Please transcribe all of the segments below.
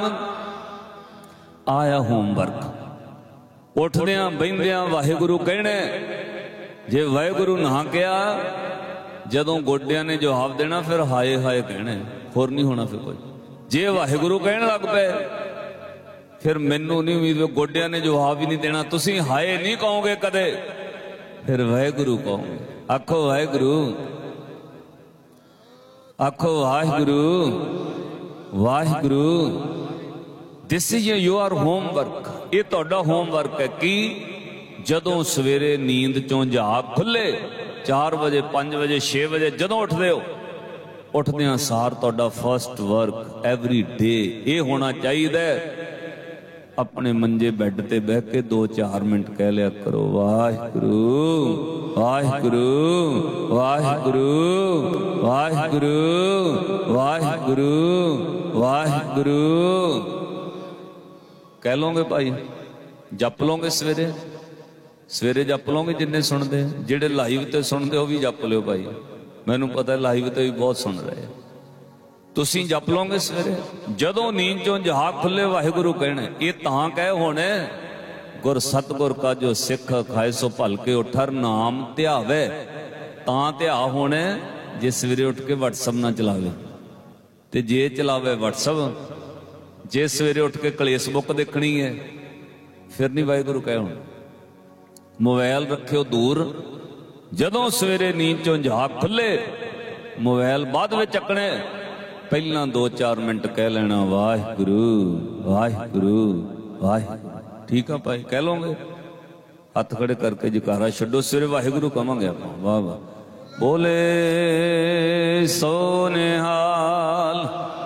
आया होमवर्क। उठद्या बहिंद्या वाहिगुरु कहने, जे वाहिगुरु ना कहा जदों गोडिया ने जवाब देना फिर हाय हाय कहने, होर नहीं होना फिर कोई। जे वाहिगुरु कहने लग पे फिर मैनू नहीं उम्मीद, गोडिया ने जवाब ही नहीं देना, तुसी हाय नहीं कहोगे कदे, फिर वाहिगुरु कहोगे। आखो वाहिगुरु, आखो Waheguru, Waheguru. This is your homework, ये तुहाडा होमवर्क है कि जदों सवेरे नींद चों जाग खुले 4 बजे 5 बजे 6 बजे जदों उठदे हो, उठदियां सार तुहाडा फर्स्ट वर्क एवरी डे ये होना चाहिए। अपने मंजे बैड ते बह के 2-4 मिनट कह लिया करो, वाहिगुरु वाहिगुरु वाहिगुरु वाहिगुरु वाहिगुरु वाहिगुरु। कह लोगे भाई, जप लोगे सवेरे सवेरे जप लोगे जिन्ने सुनते, जेडे लाइव ते सुनते हो भी जप लो भाई, मैनू पता लाइव ते भी बहुत सुन रहे। तुसी जप लोगे सवेरे जदों नींद चों जहाग खुले वाहिगुरु कहने, ये तां कह होने गुर सतगुर का जो सिख खाए सो भल के उठर नाम ध्यावे, तां ध्या होने जे सवेरे उठ के व्हाट्सअप ना चलावे, ते जे चलावे व्हाट्सअप, जे सवेरे उठ के कलेस बुक देखनी है फिर नहीं वाहिगुरु कह होना। मोबाइल रखियो दूर, जदों सवेरे नींद चों जहाग खुले मोबाइल बाद में चकने, पहला 2-4 मिनट कह लेना वाहिगुरु वाहिगुरु वाहिगुरु। ठीक है भाई, कह लोगे, हथ खड़े करके जकारा छड्डो, सवेरे वाहिगुरु कहांगे आप। वाह वाह, बोले सो निहाल।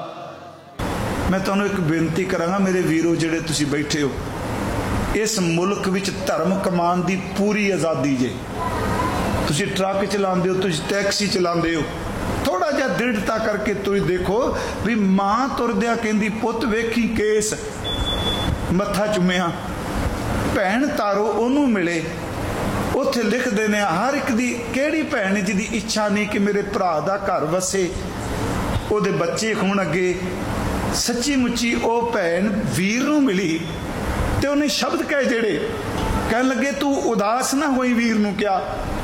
मैं तुहानूं एक बेनती करांगा मेरे वीरो, जिहड़े तुसीं बैठे हो, इस मुल्क विच धर्म कमान दी पूरी आज़ादी जे। तुसीं ट्रक चलाते हो, तुसीं टैक्सी चलाते हो, थोड़ा जिहा दृढ़ता करके तुसीं देखो भी मां तुरदिया कहंदी पुत वेखी केस, मत्था चुमिया, भैन तारो ओनू मिले। उत्थे लिखते ने हर एक दी किहड़ी भैन जिहदी इच्छा नहीं कि मेरे भरा दा घर वसे, उहदे बच्चे होण अगे। सच्ची मुच्ची ओ भैन वीर नूं मिली ते उन्हें शब्द कहे जेड़े, कह लगे तू उदास ना होई, वीर नूं क्या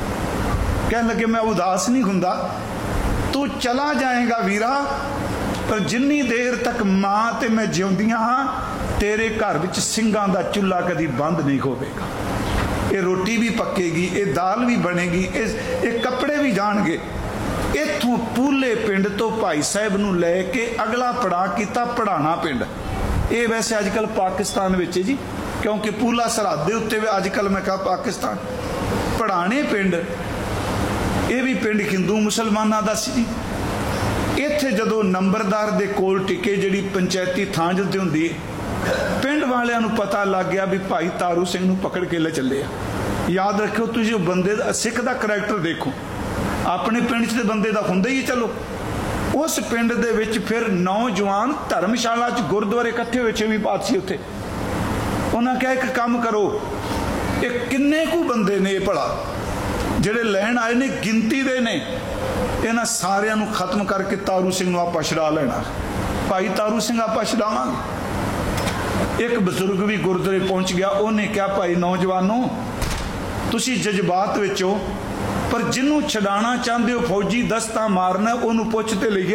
कह लगे मैं उदास नहीं हुंदा, तू चला जाएगा वीरा, पर जिन्नी देर तक मां ते मैं जिउंदियां हां तेरे घर विच ਸਿੰਘਾਂ दा चुल्हा कदी बंद नहीं होवेगा। ये रोटी भी पकेगी, ये दाल भी बनेगी, ये कपड़े भी जाणगे। इत्थों पूले पिंड तो भाई साहब नूं लैके अगला पड़ा किता पढ़ाना पिंड। ये वैसे अजकल पाकिस्तान विच जी, क्योंकि पूला सरहद दे उत्ते अजकल मैं कहा पाकिस्तान पढ़ाने पिंड, ये भी पिंड हिंदू मुसलमाना दा सी जी। इत्थे जदों नंबरदार दे कोल टिके, जिहड़ी पंचायती थां जिद्दे हुंदी है, पिंड वालियां नूं पता लग गया भी भाई तारू सिंह नूं पकड़ के ले चले आ। याद रखियो, तुसीं बंदे दा सिख दा करैक्टर देखो, अपने पिंड च बंदे दा हुंदा ही चलो। उस पिंड दे विच फिर नौजवान धर्मशाला च गुरुद्वारे इकट्ठे होए, 6वीं पातशाही उत्थे उन्हां कहा एक काम करो, ये किन्ने कु बंदे ने भला जिहड़े लैण आए ने, गिनती दे ने, इन्हां सारियां नूं खत्म करके तारू सिंह नूं आपां छड़ा लेना। भाई तारू सिंह आपां छड़ावांगे। एक बजुर्ग भी गुरुद्वारे पहुंच गया, उन्हें कहा भाई नौजवानों तुसीं जज्बात विच हो, पर जिन्हों छड़ाना चाहते हो फौजी दस्ता मारना, उन्होंने पुछते लईए।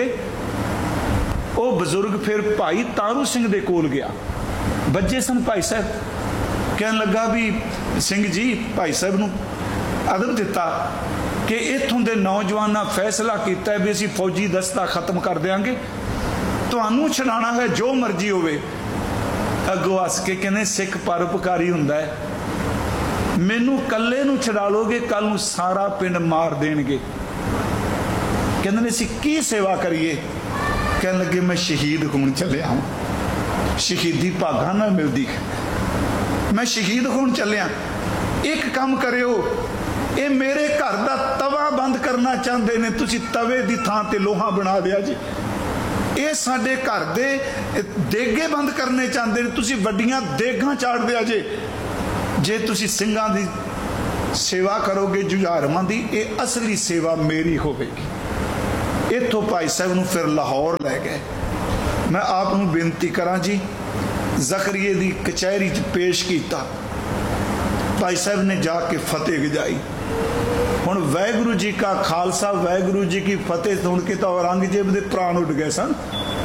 वो बजुर्ग फिर भाई तारू सिंह दे कोल गया, बज्जे सन भाई साहब, कहन लगा भी सिंह जी, भाई साहब नूं अदब दिता कि इत्थों दे नौजवाना फैसला किया है भी असीं फौजी दस्ता खत्म कर देंगे, तुहानूं छड़ाना है जो मर्जी होवे। अगों हस के कहने सिख परोपकारी हुंदा है, मैनू कल्ले नूं छड़ा लोगे कल नूं सारा पिंड मार देणगे। कहंदे असीं की सेवा करिए? कहन लगे मैं शहीद होण चलिया हूं, शहीदी भागां नाल मिलदी, मैं शहीद होण चलिया। एक काम करियो, ये मेरे घर दा तवा बंद करना चाहते ने, तुसीं तवे दी थां ते लोहा बना दिया जी। ये साडे घर दे देगे बंद करने चाहते ने, तुसीं वड्डियां देगां चाड़ दिया जे। जे तुसीं ਸਿੰਘਾਂ दी सेवा करोगे जुझारवां दी, ये असली सेवा मेरी होवेगी। इत्थों भाई साहब नूं फिर लाहौर लै गए। मैं आप नूं बेनती करां जी, ज़करिए दी कचहरी च पेश किया, भाई साहब ने जाके फतेह गजाई। हुण वाहिगुरू जी का खालसा वाहिगुरू जी की फतेह सुन के तो औरंगजेब दे प्राण उड़ गए सन।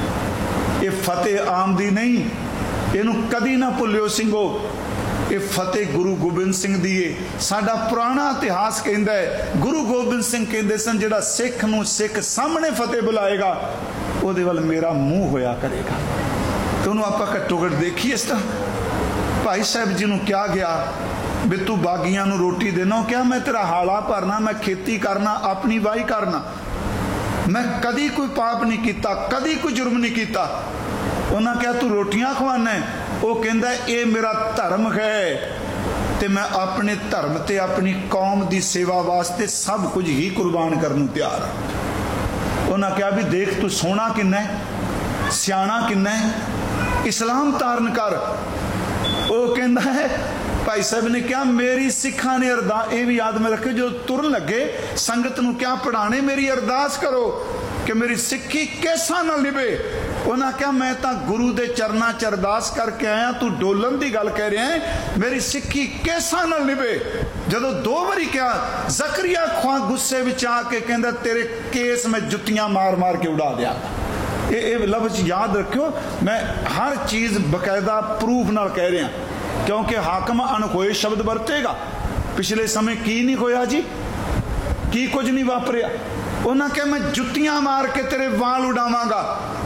ये फतेह आम दी नहीं, इनू कदी ना भुल्लियो सिंघो, ये फतेह गुरु गोबिंद सिंह दी है। साडा पुराना इतिहास कहंदा है, गुरु गोबिंद सिंह कहंदे सन जिहड़ा सिख नूं सिख सामने फतेह बुलाएगा उहदे वल मेरा मूँह होया करेगा। तो उन्होंने आपां घट्टो घट देखिए इस तरह। भाई साहब जी नूं क्या गया भी तू बागियां नूं रोटी देना, क्या मैं तेरा हाड़ा भरना, मैं खेती करना, अपनी वाही करना, मैं कदी कोई पाप नहीं किया, कदी कोई जुर्म नहीं किया। उन्हें क्या तू रोटियां खवाना है? वो कहता ये मेरा धर्म है, तो मैं अपने धर्म ते अपनी कौम की सेवा वास्ते सब कुछ ही कुर्बान करने नूं तैयार हाँ। उन्हें क्या भी देख तू सोहना किन्ना है, सियाणा किन्ना है, इस्लाम धारण कर। वो कहता है भाई साहब ने क्या मेरी सिखा ने अरदास, ये भी याद में रखे, जो तुरन लगे संगत नूं क्या पढ़ाने, मेरी अरदास करो कि मेरी सिक्खी केसां नाल निभे। उन्हें क्या मैं तो गुरु दे चरनां च अरदास करके आया, तू डोलन की गल कह रहा है, मेरी सिक्खी केसां नाल निभे। जदों 2 बारी क्या ज़करिया खुआ गुस्से विच आके कहंदा तेरे केस मैं जुत्तियां मार मार के उड़ा दिया। ये लफ्ज़ याद रखियो, मैं हर चीज़ बकायदा प्रूफ नाल कह रहा, क्योंकि हाकम अनखोए शब्द वरतेगा। पिछले समय की नहीं होया जी, की कुछ नहीं वापरिया। उन्हें क्या मैं जुत्तियां मार के तेरे वाल उड़ावांगा।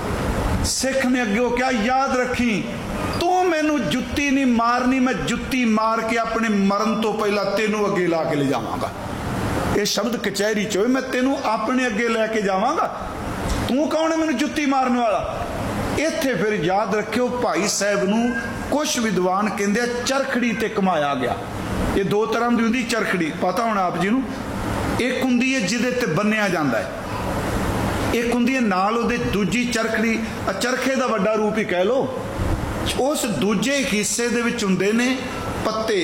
सिख ने अगे क्या याद रखी, तू मैनू जुत्ती नहीं मारनी, मैं जुत्ती मार के अपने मरण तो पहला तेनू अगे ला के ले जावांगा। ये शब्द कचहरी च होए, मैं तेनू अपने अगे लैके जावांगा, तू कौन है मैनू जुत्ती मारने वाला। इत्थे फिर याद रखियो भाई साहब नूं कुछ विद्वान कहंदे चरखड़ी ते घुमाया गया। ये 2 तरह की होंदी चरखड़ी, पता होना आप जी नूं। एक हुंदी है जिहदे ते बन्निया जांदा है, एक हुंदी है नाल उहदे दूजी चरखड़ी, चरखे दा वड्डा रूप ही कह लो। उस दूजे हिस्से दे विच हुंदे ने पत्ते,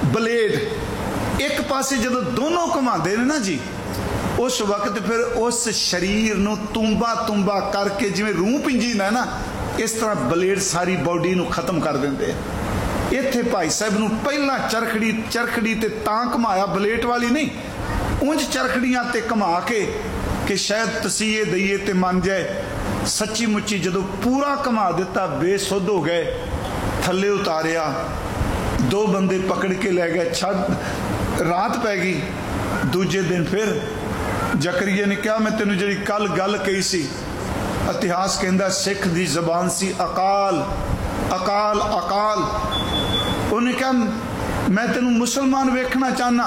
ब्लेड। एक पासे जदों दोनों घुमांदे ने ना जी, उस वक्त फिर उस शरीर नूं तुंबा तुंबा करके जिवें रूह पिंजीदा है ना, इस तरह ब्लेड सारी बॉडी नूं खत्म कर देंदे। इत्थे भाई साहब नूं पहला चरखड़ी ते तां घुमाया, ब्लेड वाली नहीं, उंज चरखड़ियां ते घुमा के कि शायद तसीहे दईए ते मन जाए। सच्ची मुच्ची जदों पूरा घुमा दिता, बेसुध हो गए, थल्ले उतारिया, 2 बंदे पकड़ के ले गए, छड़ रात पै गई। दूजे दिन फिर ज़करिया ने कहा मैं तेनू जी कल गल कही सी, इतिहास कहता सिख दी जबान सी अकाल अकाल अकाल। उन्हें कहा मैं तेनू मुसलमान वेखना चाहना,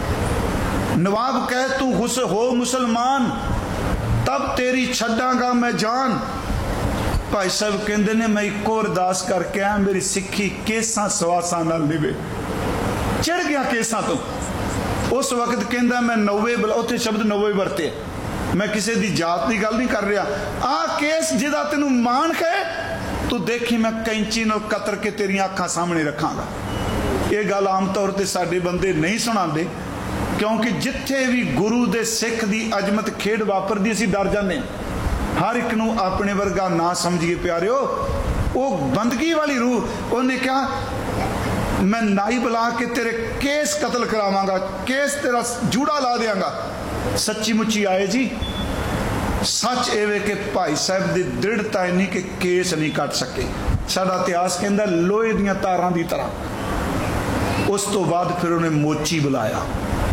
नवाब कह तू हो मुसलमान तब तेरी छड्डांगा मैं जान। भाई साहब कहते ने मैं एक और अरदास करके आया, मेरी सिक्खी केसां सवासां नाल निभे। चिड़ गया केसां तो। उस वक्त कहता मैं 90 उत्थे शब्द 90 वरते, मैं किसी की जात की गल नहीं कर रहा। आ केस जिहदा तेनू मान है तू देखी मैं कैंची नाल कतर के तेरियां अखां सामने रखांगा। ये गल आम तौर पर साडे बंदे नहीं सुणांदे, क्योंकि जिथे भी गुरु दे सिख दी अजमत खेड वापरदी असीं डर जाने। हर एक नूं अपने वर्गा ना समझिए प्यारिओ, वो बंदगी वाली रूह। उन्हें कहा मैं नाई बुला के तेरे केस कतल करावांगा, केस तेरा जूड़ा ला देंगा। सच्ची मुच्ची आए जी। सच एवे कि भाई साहब की दृढ़ता इन्नी कि केस नहीं कट सके। साडा इतिहास कहता लोहे दीयां तारां दी तरह। उस तो बाद फिर उन्हें मोची बुलाया।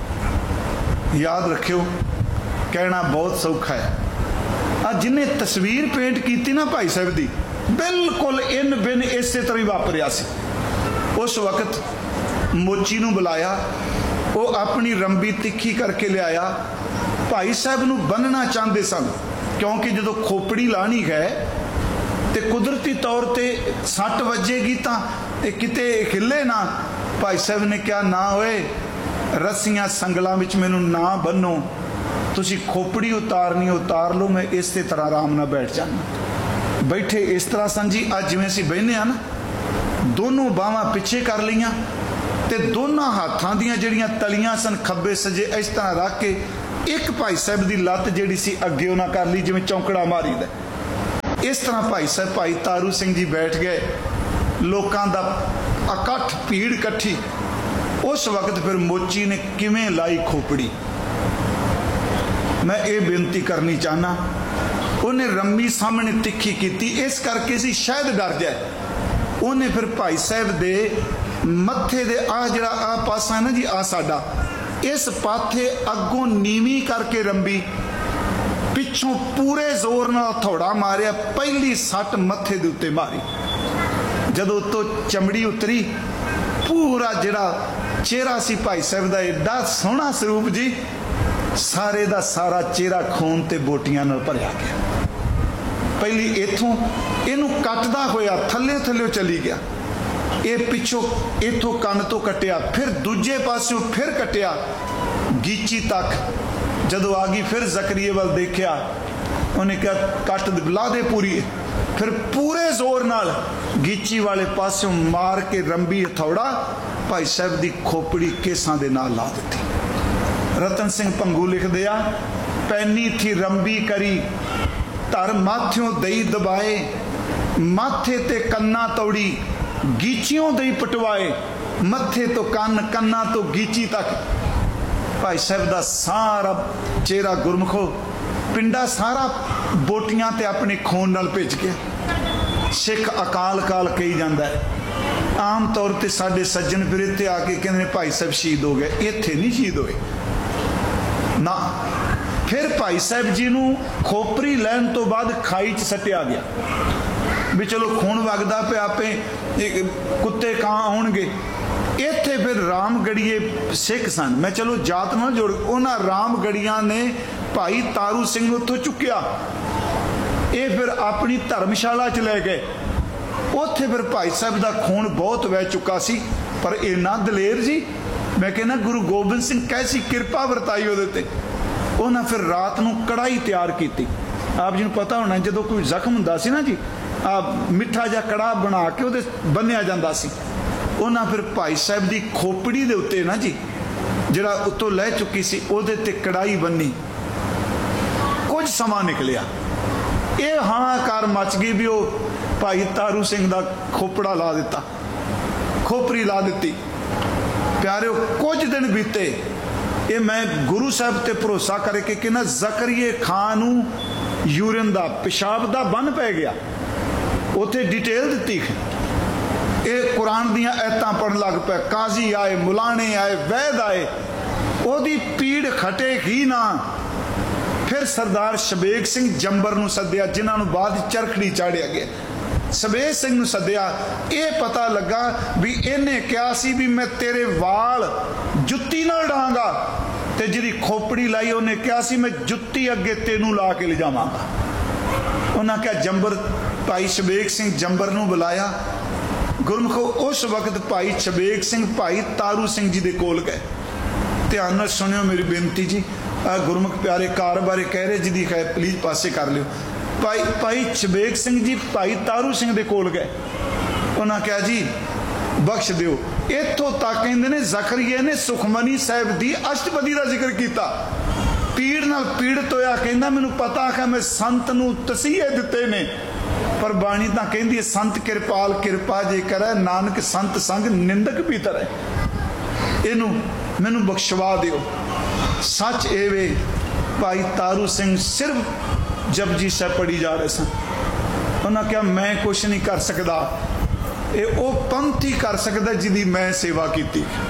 याद रखियो, कहना बहुत सौखा है। जिन्हें तस्वीर पेंट की ना भाई साहब की, बिल्कुल इन बिन इस तरह ही वापरिया सी। उस वक्त मोची नूं बुलाया, वो अपनी रंबी तिखी करके लिया। भाई साहब नूं बन्नना चाहते सन, क्योंकि जो खोपड़ी लानी है तो कुदरती तौर पर सट वजेगी तो किते हिले ना। भाई साहब ने क्या ना होए, रस्सियां संगलों में मैनू ना बनो, तुसी खोपड़ी उतारनी उतार लो, मैं इस तरह आराम ना बैठ जाना। बैठे इस तरह सन जी, अज जिवें असीं बहने आ ना, दोनों बाहां पिछे कर लियां ते दोनों हाथां दियां जिहड़ियां तलियां सन खब्बे सजे इस तरह रख के एक भाई साहब की लत्त जिहड़ी सी अगे उन्हां कर ली, जिवें चौंकड़ा मारी दा। इस तरह भाई साहब भाई तारू सिंह जी बैठ गए, लोगों का इकट्ठ भीड़ इकट्ठी। उस वक्त फिर मोची ने किवें लाई खोपड़ी, मैं ये बेनती करनी चाहना, उन्हें रम्मी सामने तिखी की, इस करके सी शायद डर जाए। उन्हें फिर भाई साहब दे मत्थे दे आ जड़ा आ पासा है ना जी, आ साडा, इस पाथे अगों नीवी करके रंबी, पिछों पूरे जोर नाल थोड़ा मारिया, पहली सट मत्थे दे उत्ते मारी। जदों तो चमड़ी उतरी, पूरा जड़ा चेहरा सी भाई साहब दा एडा सोहना स्वरूप जी, सारे दा सारा चेहरा खून ते बोटियां नाल भरिया गया। पहली इथों इनू कटदा होया थल्ले थल्ले चली गया, ये पिछों इथों कन तो कटिया, फिर दूजे पासों फिर कटिया गीची तक। जदों आ गई फिर जकरिया वाल देखिया, उन्हें कहा कट ला दे पूरी, फिर पूरे जोर नाल गीची वाले पासों मार के रंबी हथौड़ा भाई साहब दी खोपड़ी केसां दे नाल ला दी। रतन सिंह भंगू लिख दिया, पैनी थी रंबी करी धर माथ्यों दई दबाए, माथे ते कन्ना तोड़ी गीचियों दई पटवाए, मथे तो कन कन्ना तो गीची तक। भाई साहब दा सारा चेहरा गुरमुखो पिंडा सारा बोटियां ते अपने खून नाल भिज गया। सिख अकाल काल कही जाता है। आम तौर पर साडे सज्जन फिर इत्थे आके कहते भाई साहब शहीद हो गए, इत्थे नहीं शहीद होए ना। फिर भाई साहब जी नू खोपरी लैन तो बाद खाई च सटिया गया भी चलो खून वगदा पे आपे कुत्ते कां आउणगे। इत्थे फिर रामगढ़िए सिख सन, मैं चलो जात नाल जोड़, उन्हां रामगढ़िया ने भाई तारू सिंह नूं उत्थों चुक्या, ये फिर अपनी धर्मशाला च लै गए। उत्थे फिर भाई साहब दा खून बहुत वह चुका सी, पर इन्ना दलेर जी, मैं कहना गुरु गोबिंद सिंह कैसी किरपा वरताई उहदे ते। उन्हें फिर रात नूं कड़ाही तैयार की। आप जी नूं पता होना जदों कोई जख्म हुंदा सी ना जी, मिठा जा कड़ा बना के उहदे बन्निया जांदा सी। उन्हें फिर भाई साहब दी खोपड़ी दे उत्ते ना जी जिहड़ा उत्तों लह चुकी सी, उहदे ते कड़ाही बन्नी। कुछ समा निकलिया, ये हाहाकार मच गई भी वह भाई तारू सिंह दा खोपड़ा ला दिता, खोपरी ला दी। प्यारे कुछ दिन बीते, ये मैं गुरु साहब ते भरोसा करके कि ना जकरिए खान नूं यूरिन दा पेशाब दा बन पै गया, उत्थे डिटेल दी। ये कुरान दियां ऐतां पढ़न लग पे, काजी आए, मुलाने आए, वैद आए, ओदी पीड़ खटे ही ना। फिर सरदार शबेग सिंह जंबर नूं सद्दिया, जिन्हां नूं बाद चरखड़ी चाढ़िया गया। शबेग सिंह नूं सद्दिया, ये पता लगा भी इन्हें कहा सी भी मैं तेरे वाल जुत्ती नाल डांगा, ते जिहदी खोपड़ी लाई उन्हें कहा सी मैं जुत्ती अगे तेनू ला के ले जावांगा। उन्हें कहा जंबर, भाई शबेग सिंह जंबर नूं बुलाया। गुरमुखो उस वक्त भाई शबेग सिंह भाई तारू सिंह जी दे कोल गए। ध्यान नाल सुनियो मेरी बेनती जी, गुरमुख प्यारे कार बारे कह रहे जिहदी खैर प्लीज पासे कर लियो। भाई शबेग सिंह जी भाई तारू सिंह दे कोल गए। उन्हें कहा जी बख्श दिओ। इत्थों तक कहंदे ने जकरिया ने सुखमनी साहिब दी अष्टपदी का जिक्र किया। पीड़ नाल पीड़ित होया, कहंदा मैनूं पता है मैं संत नूं तसीहे दिते ने, पर बाणी तां कहंदी है संत किरपाल किरपा जे करे, नानक संत संग निंदक भी तरे। इनू मैनूं बख्शवा दिओ। सच एवे भाई तारू सिंह सिर्फ जपजी साहब पढ़ी जा रहे सन। उन्हें कहा मैं कुछ नहीं कर सकता, ये वो पंथ ही कर सकता जिहदी मैं सेवा की।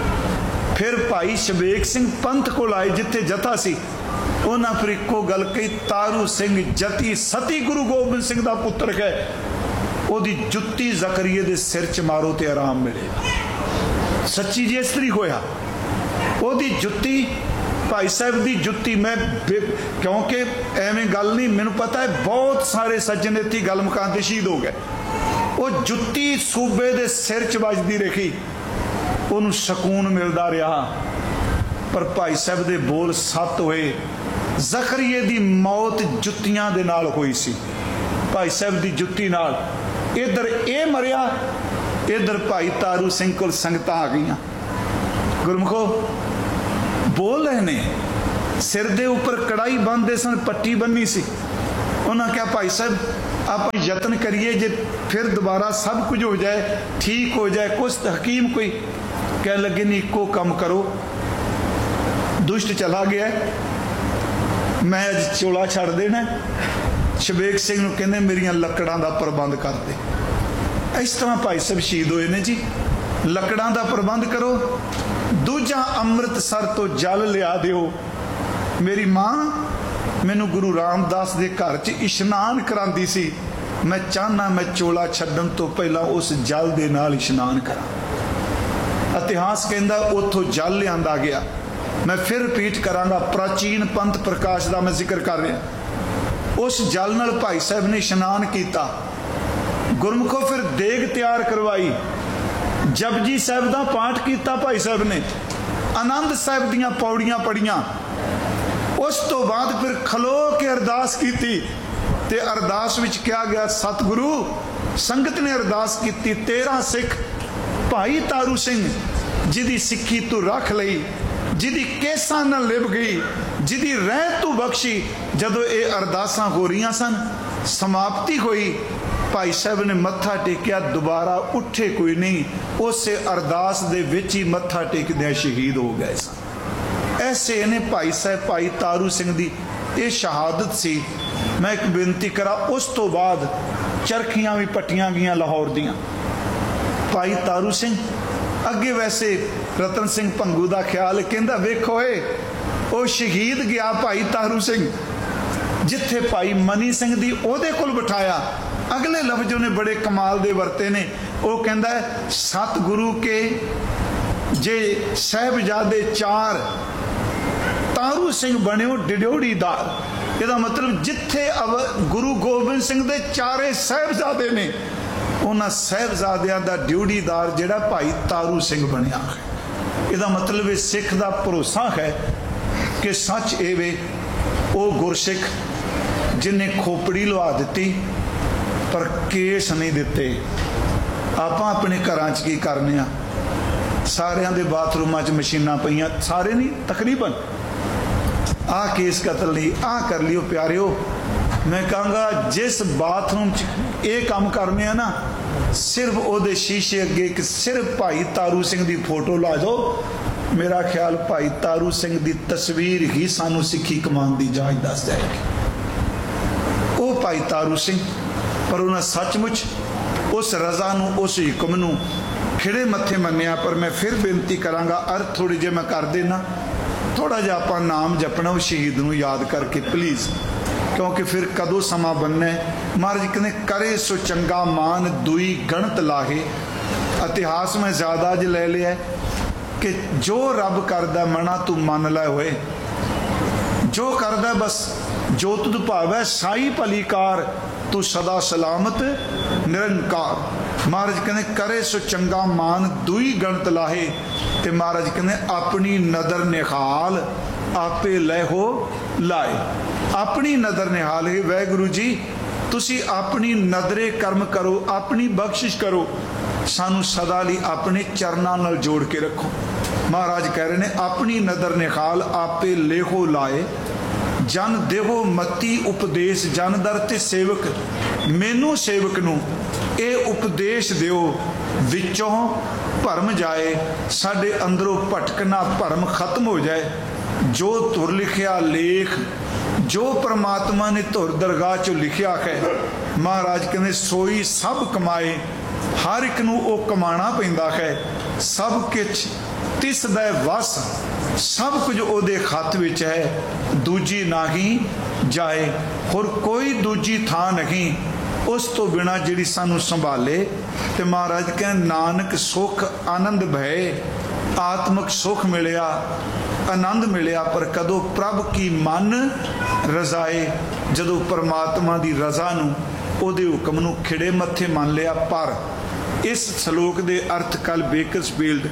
फिर भाई शबेग सिंह पंथ को आए जिथे जथा सी। उन्हें फिर एको गल कही, तारू सिंह जती सती गुरु गोबिंद सिंह का पुत्र है, ओदी जुत्ती जकरिए दे सिर च मारो तो आराम मिलेगा। सच्ची जी इस तरीके होया, ओदी जुत्ती भाई साहब की जुत्ती। मैं क्योंकि एवं गल नहीं, मैनू पता है बहुत सारे सज्जन इत्थे गल मुकान ते शहीद हो गए। वो जुत्ती सूबे दे सिर च वजदी रही, उन्होंने सकून मिलता रहा। पर भाई साहब दे बोल सत होए। जकरिए दी मौत जुत्तियां दे नाल होई सी, भाई साहब दी जुत्ती नाल। इधर ये मरिया, इधर भाई तारू सिंह कोल संगतां आ गईयां। गुरमुखो बोल रहे ने, सिर दे ऊपर कड़ाई बंदे सन, पट्टी बन्नी सी। उन्हें कहा भाई साहब आप यत्न करिए जे फिर दोबारा सब कुछ हो जाए, ठीक हो जाए। कुछ हकीम कोई कह लगे नहीं इको काम करो, दुष्ट चला गया मैं अज चोला छड़ देना। शबेग सिंह नूं कहंदे मेरियां लकड़ां दा प्रबंध कर दे। इस तरह भाई साहब शहीद होए ने जी। लकड़ां दा प्रबंध करो। दूजा अमृतसर तो जल लिया दिओ। मेरी मां मैनू गुरु रामदास दे घर च इशनान करांदी सी। मैं चाहना मैं चोला छड्डण तो पहला उस जल दे नाल इशनान करा। इतिहास कहंदा उत्थों जल लिआंदा गया। मैं फिर रिपीट करांगा, प्राचीन पंथ प्रकाश का मैं जिक्र कर रहा। उस जल नाल भाई साहब ने इशनान किया। गुरमुखों फिर देग तैयार करवाई, जपजी साहब का पाठ किया भाई साहब ने, आनंद साहब दियां पौड़ियां पढ़ियां। उस तो बाद फिर खलो के अरदास की ते अरदास विच क्या गया, सतगुरु संगत ने अरदास की, 13 सिख भाई तारू सिंह जिदी सिक्खी तू रख लई, जिदी केसां नाल लिप गई, जिदी रह तू बख्शी। जदों ये अरदासां हो रही सन, समाप्ति हुई, भाई साहब ने मत्था टेकिया, दोबारा उठे कोई नहीं। उस अरदास दे विच ही मत्था टेकदे शहीद हो गए सन। ऐसे ने भाई साहब भाई तारू सिंह दी ये शहादत सी। मैं एक बेनती करा, उस तो बाद चरखियां भी पट्टियां गईयां लाहौर दियां। भाई तारू सिंह अगे वैसे रतन सिंह भंगू का ख्याल कहंदा वेखो वो शहीद गया भाई तारू सिंह, जिथे भाई मनी सिंह दी ओहदे कोल बिठाया। अगले लफ्ज ने बड़े कमाल दे वरते ने। वो कहंदा सतगुरु के जे साहिबजादे 4 तारू सिंह बने डिड्योड़ीदार। यदा मतलब जिथे गुरु गोबिंद सिंह दे 4 साहिबजादे ने, उन्हां साहिबजादियां दा ड्योड़ीदार जिहड़ा भाई तारू सिंह बनिया है। यदा मतलब ये सिख दा भरोसा है कि सच ए वे वो गुरसिख जिन्हें खोपड़ी लवा दी पर केस नहीं दिते। आप अपने घरां च की करने आ, सारियां दे बाथरूमां च मशीनां पईयां, सारे नहीं तकरीबन, आ केस कतल नहीं, आ कर लियो प्यारिओ। मैं कहूँगा जिस बाथरूम च ये काम करने आ ना, सिर्फ ओदे शीशे अगे एक सिर्फ भाई तारू सिंह की फोटो ला दो, मेरा ख्याल भाई तारू सिंह की तस्वीर ही सानू सिक्खी कमान की जांच दस जाएगी। वो भाई तारू सिंह, पर उन्हें सचमुच उस रजा नू, उस हुक्म नू खिड़े मत्थे मन्निया। पर मैं फिर बेनती करांगा, अर्थ थोड़ी जे मैं कर देना, थोड़ा जिहा आपां नाम जपना उस शहीद नू याद करके प्लीज़, क्योंकि फिर कदों समा बनना है। महाराज कहते करे सो चंगा मान दुई गणत लाहे। इतिहास में ज़्यादा अज ले लिया कि जो रब करदा मना तू मन लै होए, जो करदा बस जो तुद भावै साई भलीकार, तू सदा सलामत निरंकार। महाराज कहते करे सो चंगा मान दुई गणत लाहे। ते महाराज कहते अपनी नदर निहाल आपे लै हो लाए। अपनी नदर निहाल है वाहिगुरू जी, तुसी अपनी नदरे कर्म करो, अपनी बख्शिश करो, सानू सदा लई अपने चरनां नाल जोड़ के रखो। महाराज कह रहे ने अपनी नदर निहाल आपे लेहो लाए, जन देहो मती उपदेश जन दर ते सेवक। मैनू सेवक नू ये उपदेश दिओ, विचों भरम जाए, साडे अंदरों भटकना भरम खत्म हो जाए। जो तुर लिखिया लेख, जो परमात्मा ने तुर दरगाह चो लिखिया है, महाराज कहते सोई सब कमाए। हर एक नू ओ कमाना पैंदा है, सब किछ तिस दा वस, सब कुछ ओदे खत विच है, दूजी नाही जाए। होर कोई दूजी थां नहीं उस तो बिना जिहड़ी सानू संभाले। ते महाराज कह नानक सुख आनंद भय, आत्मक सुख मिलिया, आनंद मिलिया, पर कदों प्रभ की मन रजाए, जदों परमात्मा की रजा नू ओदे हुक्म नू खिड़े मत्थे मान लिया। पर इस सलोक दे अर्थ कल बेकरसफील्ड,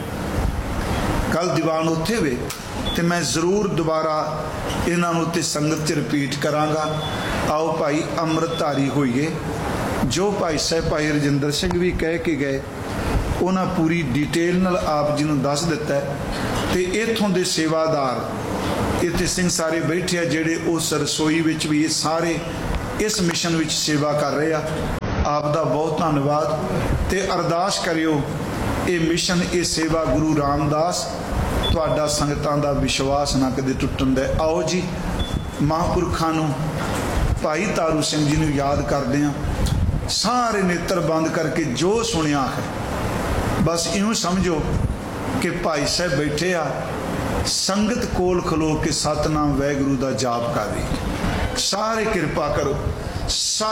कल दीवान उत्थे वे, ते मैं जरूर दोबारा इन्हां नू ते संगत च रिपीट करांगा। आओ भाई अमृतधारी होइए। जो भाई साहब भाई रजिंदर सिंह भी कह के गए, उन्हें पूरी डिटेल नाल आप जी नू दस दिता है। ते इत्थों दे सेवादार इत्थे सिंह सारे बैठे आ, जिहड़े उस रसोई विच भी ये सारे इस मिशन विच सेवा कर रहे आ। आप दा बहुत धन्नवाद ते अरदास करियो ये मिशन ये सेवा गुरु रामदास तुहाडा संगतां दा विश्वास ना कदे टुटण दे। आओ जी महापुरखां नूं भाई तारू सिंह जी नूं याद करदे आ। सारे नेत्र बंद करके जो सुनिया है बस इऊं समझो कि भाई साहब बैठे आ, संगत कोल खलो के सतनाम वाहिगुरू दा जाप कर रही। सारे कृपा करो।